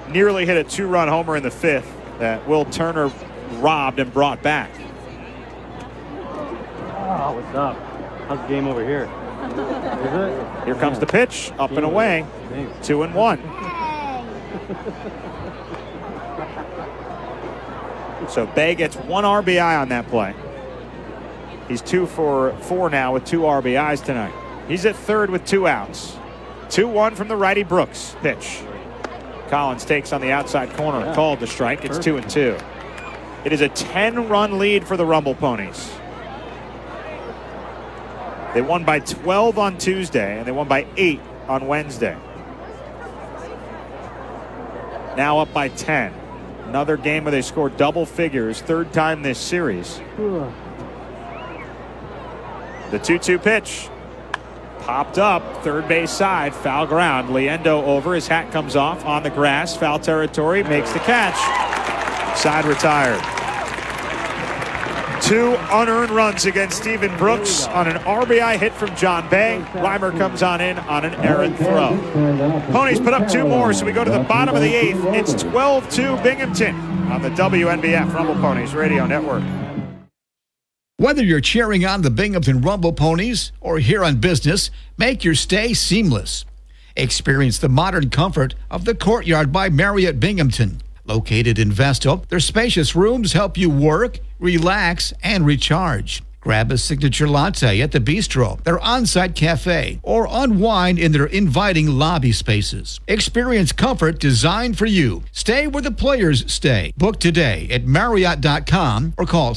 nearly hit a 2-run homer in the 5th that Will Turner robbed and brought back. Oh, what's up? How's the game over here? Is it? Here comes the pitch, up and away. 2-1. So Bay gets 1 RBI on that play. He's 2 for 4 now with 2 RBIs tonight. He's at third with 2 outs. 2-1 from the righty Brooks. Pitch. Collins takes on the outside corner. Called the strike. It's 2-2. It is a 10-run lead for the Rumble Ponies. They won by 12 on Tuesday, and they won by 8 on Wednesday. Now up by 10. Another game where they scored double figures, 3rd time this series. The 2-2 pitch. Popped up, third base side, foul ground. Liendo over, his hat comes off on the grass, foul territory, makes the catch. Side retired. 2 unearned runs against Stephen Brooks on an RBI hit from John Bay. Reimer comes on in on an errant throw. Ponies put up 2 more, so we go to the bottom of the 8th. It's 12-2 Binghamton on the WNBF Rumble Ponies Radio Network. Whether you're cheering on the Binghamton Rumble Ponies or here on business, make your stay seamless. Experience the modern comfort of the Courtyard by Marriott Binghamton. Located in Vestal, their spacious rooms help you work, relax, and recharge. Grab a signature latte at the bistro, their on-site cafe, or unwind in their inviting lobby spaces. Experience comfort designed for you. Stay where the players stay. Book today at Marriott.com or call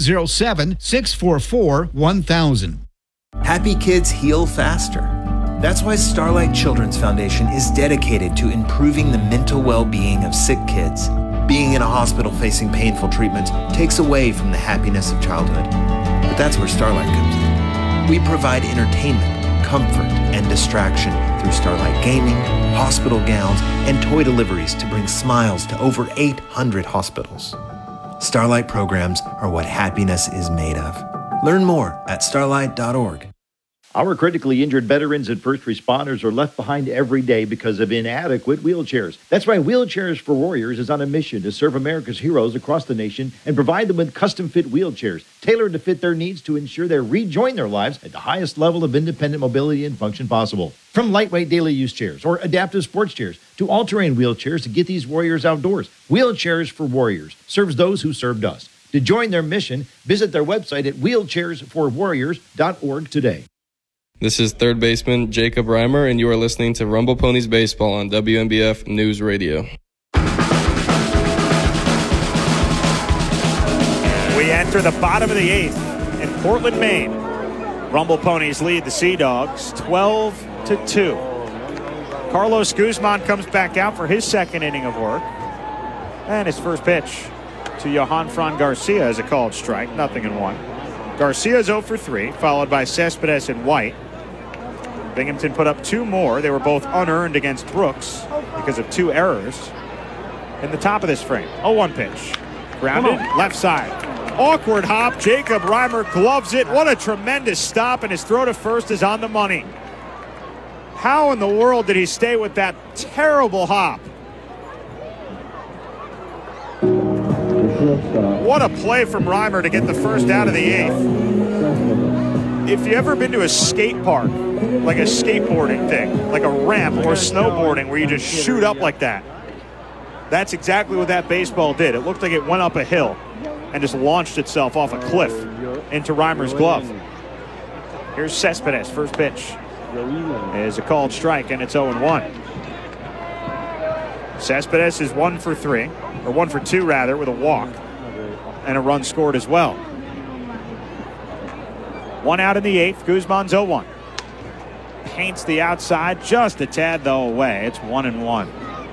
607-644-1000. Happy kids heal faster. That's why Starlight Children's Foundation is dedicated to improving the mental well-being of sick kids. Being in a hospital facing painful treatments takes away from the happiness of childhood. But that's where Starlight comes in. We provide entertainment, comfort, and distraction through Starlight Gaming, hospital gowns, and toy deliveries to bring smiles to over 800 hospitals. Starlight programs are what happiness is made of. Learn more at starlight.org. Our critically injured veterans and first responders are left behind every day because of inadequate wheelchairs. That's why Wheelchairs for Warriors is on a mission to serve America's heroes across the nation and provide them with custom-fit wheelchairs tailored to fit their needs to ensure they rejoin their lives at the highest level of independent mobility and function possible. From lightweight daily use chairs or adaptive sports chairs to all-terrain wheelchairs to get these warriors outdoors, Wheelchairs for Warriors serves those who served us. To join their mission, visit their website at wheelchairsforwarriors.org today. This is third baseman Jacob Reimer, and you are listening to Rumble Ponies Baseball on WNBF News Radio. We enter the bottom of the 8th in Portland, Maine. Rumble Ponies lead the Sea Dogs 12-2. Carlos Guzman comes back out for his second inning of work. And his first pitch to Johan Fran Garcia is a called strike, 0-1. Garcia's 0 for 3, followed by Cespedes and White. Binghamton put up 2 more. They were both unearned against Brooks because of 2 errors in the top of this frame. 0-1 pitch. Grounded, left side. Awkward hop. Jacob Reimer gloves it. What a tremendous stop, and his throw to first is on the money. How in the world did he stay with that terrible hop? What a play from Reimer to get the first out of the 8th. If you've ever been to a skate park, like a skateboarding thing, like a ramp or snowboarding where you just shoot up like that, that's exactly what that baseball did. It looked like it went up a hill and just launched itself off a cliff into Reimer's glove. Here's Cespedes, first pitch. Is a called strike, and it's 0-1. Cespedes is 1 for 3, or 1 for 2 rather, with a walk and a run scored as well. 1 out in the 8th. Guzman's 0-1. Paints the outside, just a tad though away. It's 1-1.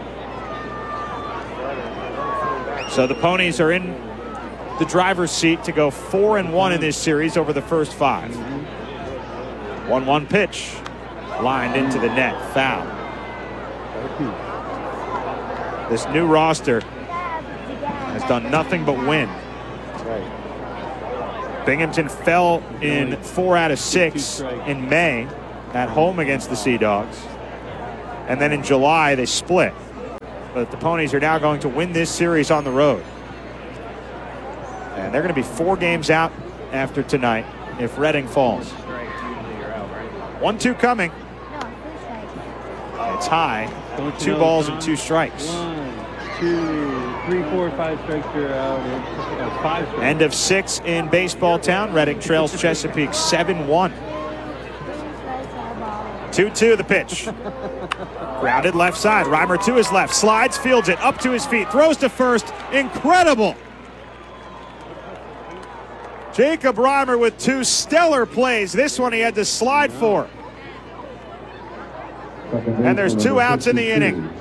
So the Ponies are in the driver's seat to go 4-1 in this series over the first 5. 1-1 pitch. Lined into the net. Foul. This new roster has done nothing but win. Binghamton fell in 4 out of 6 in May at home against the Sea Dogs. And then in July they split. but the Ponies are now going to win this series on the road. And they're going to be 4 games out after tonight if Reading falls. 1-2 coming. It's high. 2 balls and 2 strikes. 1, 2, 3, 4, 5 strikes, you're out. 5 strikes. End of 6 in Baseball Town. Reading trails Chesapeake 7-1. 2-2 the pitch. Grounded left side. Reimer to his left. Slides, fields it. Up to his feet. Throws to first. Incredible. Jacob Reimer with 2 stellar plays. This one he had to slide for. And there's 2 outs in the inning.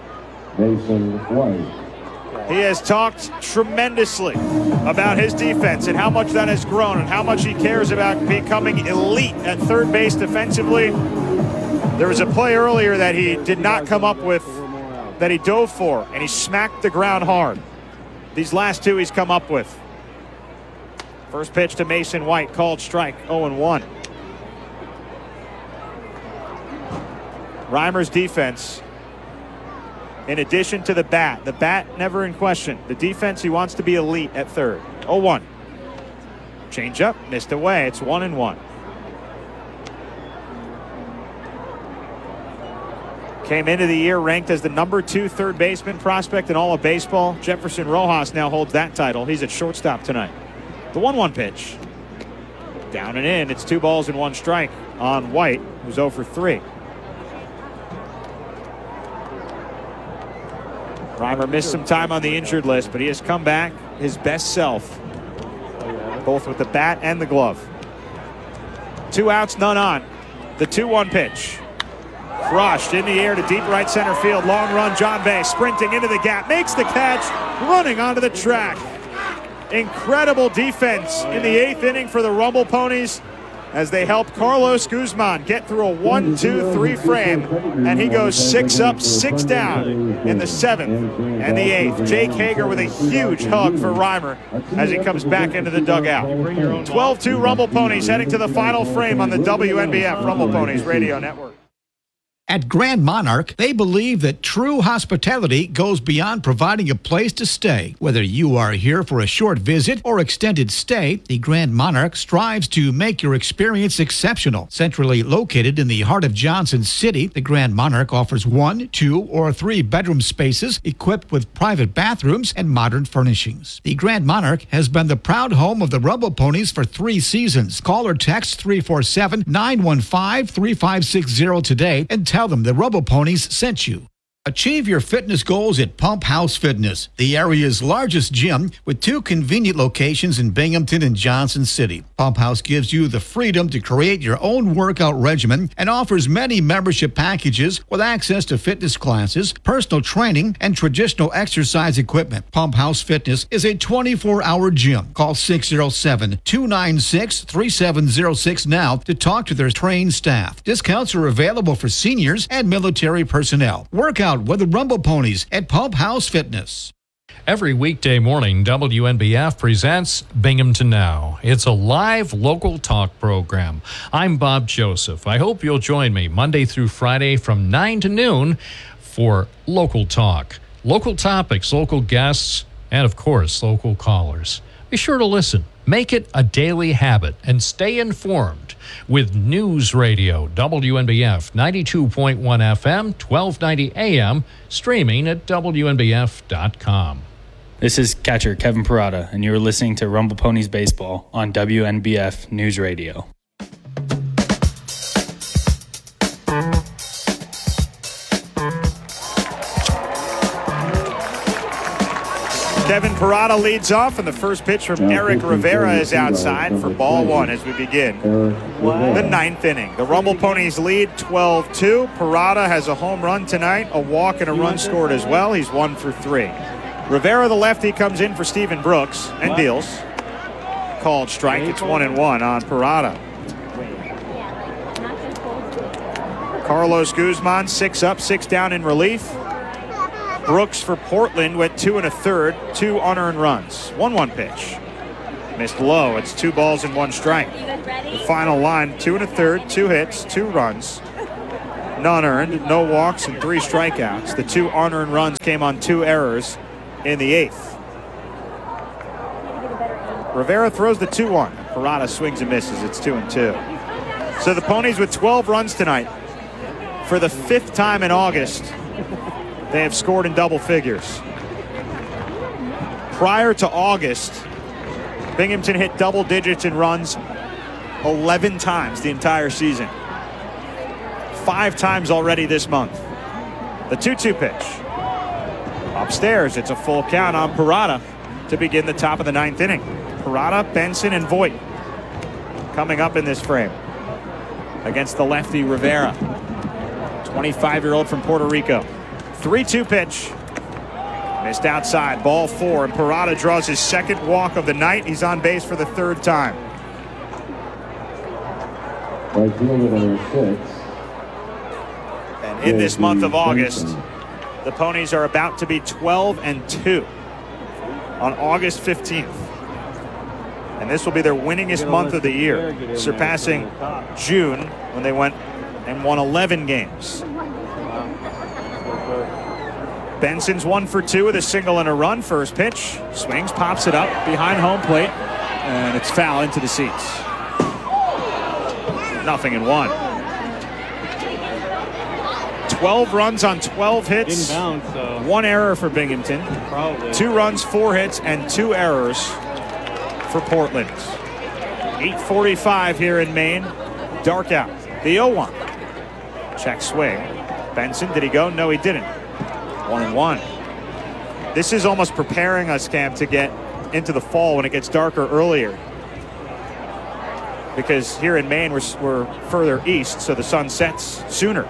He has talked tremendously about his defense and how much that has grown and how much he cares about becoming elite at third base defensively. There was a play earlier that he did not come up with that he dove for, and he smacked the ground hard. These last 2 he's come up with. First pitch to Mason White, called strike, 0-1. Reimer's defense, in addition to the bat never in question. The defense, he wants to be elite at third. 0-1. Change up, missed away. It's 1-1. Came into the year ranked as the number 2 third baseman prospect in all of baseball. Jefferson Rojas now holds that title. He's at shortstop tonight. The 1-1 pitch. Down and in. It's 2 balls and 1 strike on White, who's 0 for 3. Reimer missed some time on the injured list, but he has come back his best self, both with the bat and the glove. 2 outs, none on. The 2-1 pitch. Crushed in the air to deep right center field. Long run, John Bay sprinting into the gap. Makes the catch, running onto the track. Incredible defense in the 8th inning for the Rumble Ponies as they help Carlos Guzman get through a 1-2-3 frame, and he goes 6 up, 6 down in the 7th and the 8th. Jake Hager with a huge hug for Reimer as he comes back into the dugout. 12-2 Rumble Ponies heading to the final frame on the WNBF Rumble Ponies Radio Network. At Grand Monarch, they believe that true hospitality goes beyond providing a place to stay. Whether you are here for a short visit or extended stay, the Grand Monarch strives to make your experience exceptional. Centrally located in the heart of Johnson City, the Grand Monarch offers 1, 2, or 3 bedroom spaces equipped with private bathrooms and modern furnishings. The Grand Monarch has been the proud home of the Rumble Ponies for 3 seasons. Call or text 347-915-3560 today and tell them the Rumble Ponies sent you. Achieve your fitness goals at Pump House Fitness, the area's largest gym with 2 convenient locations in Binghamton and Johnson City. Pump House gives you the freedom to create your own workout regimen and offers many membership packages with access to fitness classes, personal training, and traditional exercise equipment. Pump House Fitness is a 24-hour gym. Call 607-296-3706 now to talk to their trained staff. Discounts are available for seniors and military personnel. Workout with the Rumble Ponies at Pump House Fitness. Every weekday morning, WNBF presents Binghamton Now. It's a live local talk program. I'm Bob Joseph. I hope you'll join me Monday through Friday from 9 to noon for local talk. Local topics, local guests, and of course, local callers. Be sure to listen. Make it a daily habit and stay informed with News Radio, WNBF 92.1 FM, 1290 AM, streaming at WNBF.com. This is catcher Kevin Parada, and you're listening to Rumble Ponies Baseball on WNBF News Radio. Kevin Parada leads off, and the first pitch from Eric Rivera is outside for ball 1 as we begin the 9th inning. The Rumble Ponies lead 12-2. Parada has a home run tonight, a walk and a run scored as well. He's 1 for 3. Rivera, the lefty, comes in for Stephen Brooks and deals. Called strike. It's 1-1 on Parada. Carlos Guzman, 6 up, 6 down in relief. Brooks for Portland went 2 1/3, 2 unearned runs. 1-1 pitch. Missed low. It's 2 balls and 1 strike. The final line, 2 1/3, 2 hits, 2 runs. none earned, no walks, and 3 strikeouts. The 2 unearned runs came on 2 errors in the 8th. Rivera throws the 2-1. Parada swings and misses. It's 2-2. So the Ponies with 12 runs tonight. For the 5th time in August, they have scored in double figures. Prior to August, Binghamton hit double digits in runs 11 times the entire season. 5 times already this month. The 2-2 pitch. Upstairs, it's a full count on Parada to begin the top of the 9th inning. Parada, Benson, and Voit coming up in this frame against the lefty Rivera. 25-year-old from Puerto Rico. 3-2 pitch. Missed outside, ball 4, and Parada draws his 2nd walk of the night. He's on base for the 3rd time. Right fielder number 6. And in this month of August, the Ponies are about to be 12-2 on August 15th. And this will be their winningest month of the year, surpassing June when they went and won 11 games. Benson's 1 for 2 with a single and a run. First pitch, swings, pops it up behind home plate, and it's foul into the seats. 0-1. 12 runs on 12 hits. Didn't bounce, so 1 error for Binghamton. probably. 2 runs, 4 hits, and 2 errors for Portland. 8:45 here in Maine. Dark out. The 0-1. Check swing. Benson, did he go? No, he didn't. 1-1. This is almost preparing us, Cam, to get into the fall when it gets darker earlier. Because here in Maine, we're further east, so the sun sets sooner.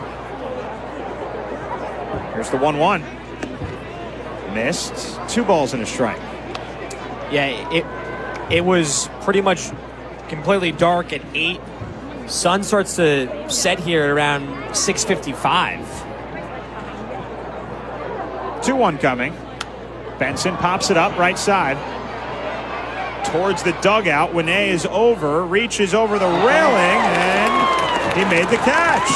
Here's the 1-1. Missed. 2 balls and a strike. Yeah, it was pretty much completely dark at 8. Sun starts to set here around 6:55. 2-1 coming. Benson pops it up right side. Towards the dugout. Winne is over, reaches over the railing, and he made the catch.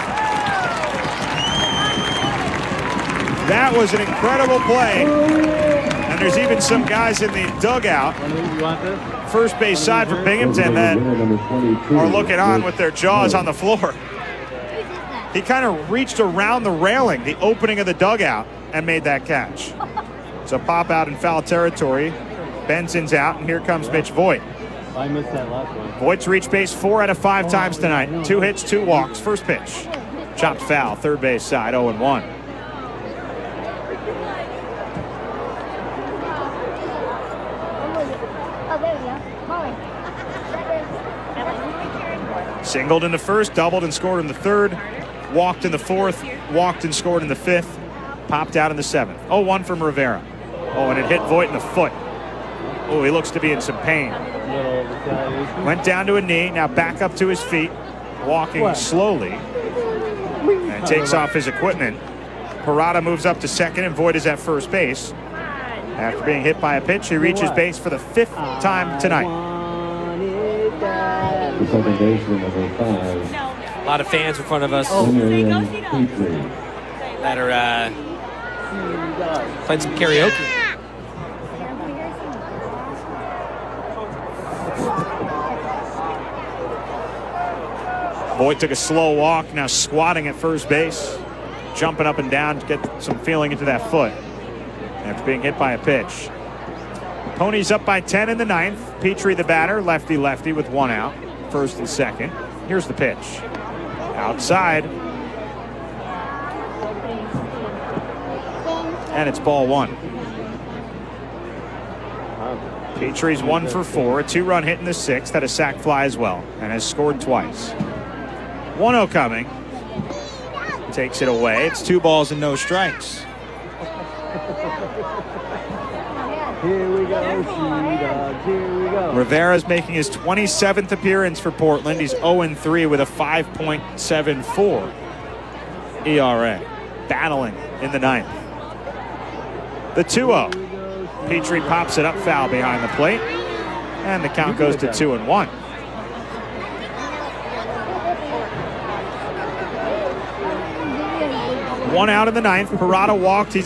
That was an incredible play. And there's even some guys in the dugout, first base side for Binghamton, that are looking on with their jaws on the floor. He kind of reached around the railing, the opening of the dugout, and made that catch. So pop out in foul territory. Benson's out, and here comes Mitch Voit. I missed that last one. Voigt's reached base 4 out of 5 times tonight. 2 hits, 2 walks. First pitch. Chopped foul, third base side, 0-1. Singled in the first, doubled and scored in the third, walked in the fourth, walked and scored in the fifth, popped out in the 7th. 0-1 from Rivera. Oh, and it hit Voit in the foot. Oh, he looks to be in some pain. Went down to a knee, now back up to his feet, walking slowly, and takes off his equipment. Parada moves up to second, and Voit is at first base. After being hit by a pitch, he reaches base for the 5th time tonight. A lot of fans in front of us that are playing some karaoke. Voit took a slow walk, now squatting at first base, jumping up and down to get some feeling into that foot after being hit by a pitch. Ponies up by 10 in the 9th. Petrie the batter, lefty-lefty with 1 out, first and second. Here's the pitch. Outside. And it's ball 1. Petrie's 1 for 4, a 2-run hit in the 6th, had a sac fly as well, and has scored twice. 1-0 coming. Takes it away. It's 2 balls and no strikes. Here we go, She-Dog, here we go. Rivera's making his 27th appearance for Portland. He's 0-3 with a 5.74 ERA. Battling in the 9th. The 2-0. Petrie pops it up foul behind the plate. And the count goes to 2-1. One out in the ninth. Parada walked. He's